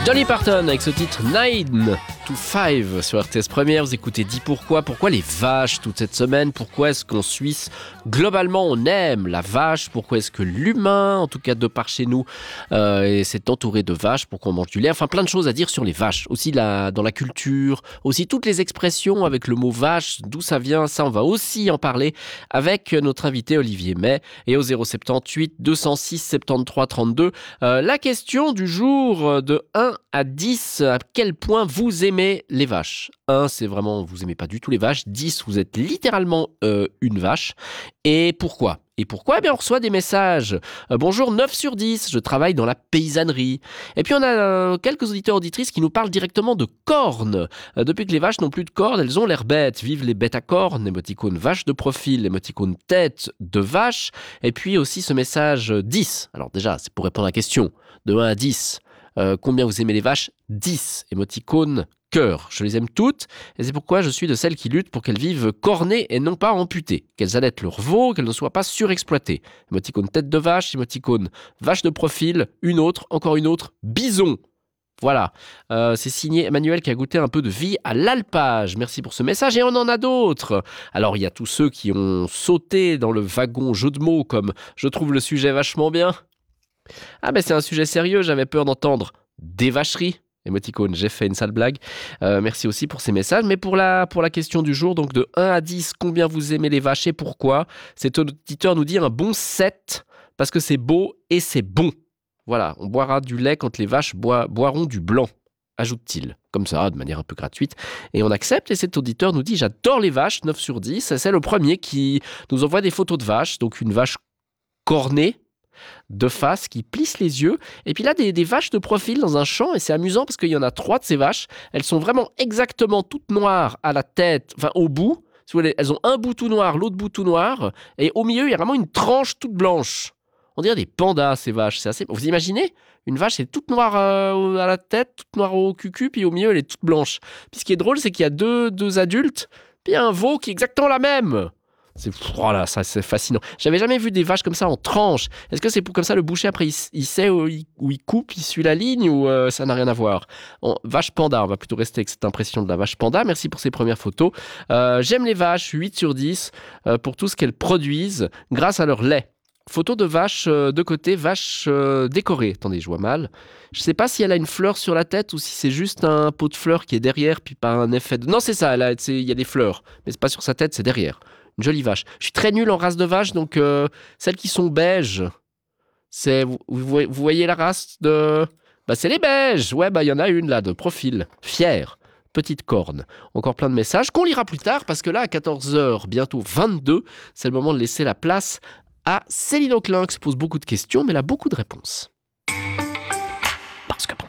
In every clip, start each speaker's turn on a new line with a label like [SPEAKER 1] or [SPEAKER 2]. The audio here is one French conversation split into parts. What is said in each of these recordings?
[SPEAKER 1] Dolly Parton avec ce titre 9 to 5 sur RTS Première. Vous écoutez Dis pourquoi. Pourquoi les vaches toute cette semaine? Pourquoi est-ce qu'en Suisse, globalement, on aime la vache? Pourquoi est-ce que l'humain, en tout cas de par chez nous, s'est entouré de vaches? Pourquoi on mange du lait? Enfin, plein de choses à dire sur les vaches. Aussi dans la culture, aussi toutes les expressions avec le mot vache, d'où ça vient, ça on va aussi en parler avec notre invité Olivier May. Et au 078 206 73 32, la question du jour de 1 à 10, à quel point vous aimez les vaches? 1, c'est vraiment, vous aimez pas du tout les vaches. 10, vous êtes littéralement une vache. Et pourquoi? Et pourquoi? Eh bien, on reçoit des messages. Bonjour, 9 sur 10, je travaille dans la paysannerie. Et puis, on a quelques auditeurs auditrices qui nous parlent directement de cornes. Depuis que les vaches n'ont plus de cornes, elles ont l'air bêtes. Vive les bêtes à cornes, émoticône vache de profil, émoticône tête de vache. Et puis aussi ce message 10. Alors déjà, c'est pour répondre à la question. De 1 à 10. Combien vous aimez les vaches? 10. Émoticône cœur. Je les aime toutes et c'est pourquoi je suis de celles qui luttent pour qu'elles vivent cornées et non pas amputées. Qu'elles allaitent leur veau, qu'elles ne soient pas surexploitées. Émoticône tête de vache, émoticône vache de profil, une autre, encore une autre, bison. Voilà, c'est signé Emmanuel qui a goûté un peu de vie à l'alpage. Merci pour ce message et on en a d'autres. Alors il y a tous ceux qui ont sauté dans le wagon jeu de mots comme « je trouve le sujet vachement bien ». Ah ben c'est un sujet sérieux, j'avais peur d'entendre des vacheries. Émoticône, j'ai fait une sale blague. Merci aussi pour ces messages. Mais pour la question du jour, donc de 1 à 10, combien vous aimez les vaches et pourquoi? Cet auditeur nous dit un bon 7, parce que c'est beau et c'est bon. Voilà, on boira du lait quand les vaches boiront du blanc, ajoute-t-il. Comme ça, de manière un peu gratuite. Et on accepte, et cet auditeur nous dit « J'adore les vaches, 9 sur 10 ». C'est le premier qui nous envoie des photos de vaches, donc une vache cornée, de face qui plisse les yeux et puis là des vaches de profil dans un champ et c'est amusant parce qu'il y en a 3 de ces vaches, elles sont vraiment exactement toutes noires à la tête, enfin au bout, si vous voulez, elles ont un bout tout noir, l'autre bout tout noir et au milieu il y a vraiment une tranche toute blanche. On dirait des pandas ces vaches, c'est assez... Vous imaginez? Une vache c'est toute noire à la tête, toute noire au cucu puis au milieu elle est toute blanche. Puis ce qui est drôle c'est qu'il y a deux adultes puis il y a un veau qui est exactement la même. Voilà, ça c'est fascinant. J'avais jamais vu des vaches comme ça en tranches. Est-ce que c'est pour comme ça le boucher après il sait où il coupe, il suit la ligne ou ça n'a rien à voir? Vache panda, on va plutôt rester avec cette impression de la vache panda. Merci pour ces premières photos. J'aime les vaches, 8 sur 10 pour tout ce qu'elles produisent grâce à leur lait. Photo de vache de côté, vache décorée. Attendez, je vois mal. Je sais pas si elle a une fleur sur la tête ou si c'est juste un pot de fleurs qui est derrière puis pas un effet de... Non, c'est ça, il y a des fleurs. Mais c'est pas sur sa tête, c'est derrière. Une jolie vache. Je suis très nul en race de vache, donc celles qui sont beiges, vous voyez la race de... Bah c'est les beiges. Ouais, bah il y en a une là, de profil. Fière. Petite corne. Encore plein de messages qu'on lira plus tard, parce que là, à 14h, bientôt 22, c'est le moment de laisser la place à Céline Auclin, qui se pose beaucoup de questions, mais elle a beaucoup de réponses. Parce que...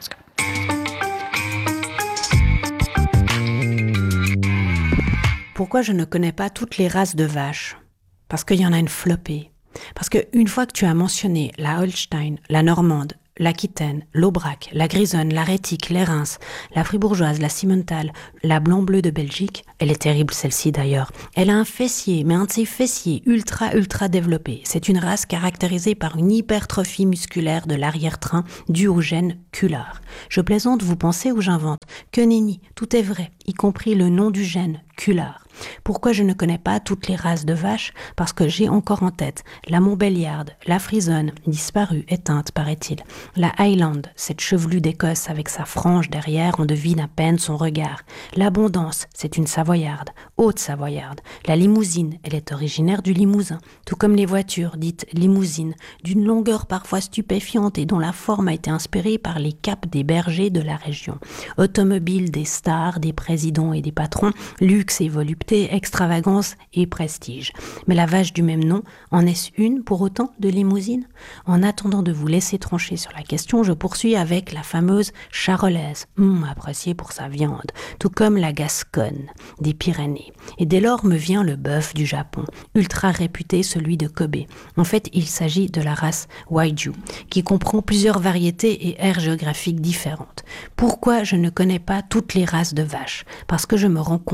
[SPEAKER 2] Pourquoi je ne connais pas toutes les races de vaches? Parce qu'il y en a une flopée. Parce qu'une fois que tu as mentionné la Holstein, la Normande, l'Aquitaine, l'Aubrac, la Grisonne, la Rétique, les Reims, la Fribourgeoise, la Simmental, la Blanc-Bleu de Belgique, elle est terrible celle-ci d'ailleurs. Elle a un fessier, mais un de ces fessiers ultra développé. C'est une race caractérisée par une hypertrophie musculaire de l'arrière-train due au gène Cullard. Je plaisante, vous pensez ou j'invente? Que nenni, tout est vrai, y compris le nom du gène Cullard. Pourquoi je ne connais pas toutes les races de vaches? Parce que j'ai encore en tête la Montbéliarde, la Frisonne, disparue, éteinte paraît-il, la Highland, cette chevelue d'Écosse avec sa frange derrière, on devine à peine son regard, l'Abondance, c'est une Savoyarde, Haute-Savoyarde, la Limousine, elle est originaire du Limousin, tout comme les voitures dites limousines, d'une longueur parfois stupéfiante et dont la forme a été inspirée par les capes des bergers de la région. Automobile des stars, des présidents et des patrons, luxe et volupté, extravagance et prestige. Mais la vache du même nom, en est-ce une pour autant de limousine? En attendant de vous laisser trancher sur la question, je poursuis avec la fameuse charolaise, appréciée pour sa viande, tout comme la gasconne des Pyrénées. Et dès lors me vient le bœuf du Japon, ultra réputé, celui de Kobe. En fait, il s'agit de la race Wagyu, qui comprend plusieurs variétés et aires géographiques différentes. Pourquoi je ne connais pas toutes les races de vaches? Parce que je me rends compte que je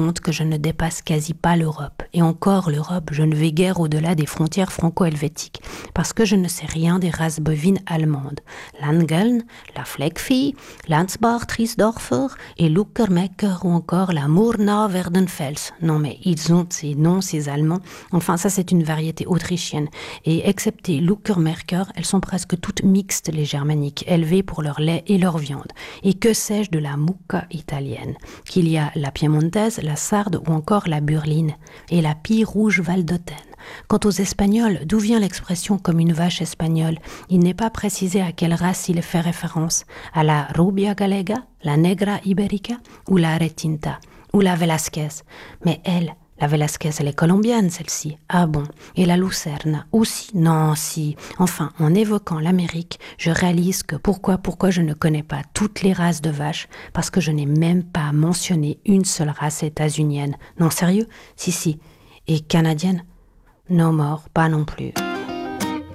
[SPEAKER 2] je ne dépasse quasi pas l'Europe. Et encore l'Europe, je ne vais guère au-delà des frontières franco-helvétiques, parce que je ne sais rien des races bovines allemandes. Langeln, la Fleckvieh, Landsbach, Triesdorfer et Luckermecker ou encore la Murnau Werdenfels. Non mais ils ont ces noms, ces Allemands. Enfin ça c'est une variété autrichienne. Et excepté Luckermecker, elles sont presque toutes mixtes les germaniques, élevées pour leur lait et leur viande. Et que sais-je de la Mucca italienne, qu'il y a la piémontaise, la sarde ou encore la burline, et la pie rouge valdôtaine. Quant aux Espagnols, d'où vient l'expression comme une vache espagnole? Il n'est pas précisé à quelle race il fait référence, à la Rubia Gallega, la Negra Ibérica ou la Retinta, ou la Velasquez. Mais elle, la Velasquez, elle est colombienne, celle-ci. Ah bon? Et la Lucerna aussi? Non, si. Enfin, en évoquant l'Amérique, je réalise que pourquoi je ne connais pas toutes les races de vaches? Parce que je n'ai même pas mentionné une seule race états-unienne. Non, sérieux? Si. Et canadienne? No more, pas non plus.